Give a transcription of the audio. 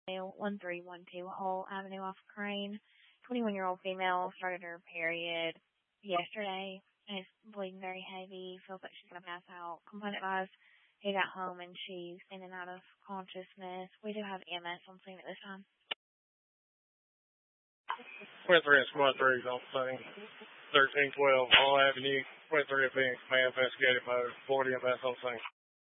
1312 Hall Avenue off Crane. 21-year-old female started her period yesterday and is bleeding very heavy. Feels like she's going to pass out. Complainant advised he got home and she's in and out of consciousness. We do have EMS on scene at this time. Square 3 and Squad 3 is on scene. 1312 Hall Avenue. Square 3 of Phoenix, man, investigative mode. 40 EMS on scene.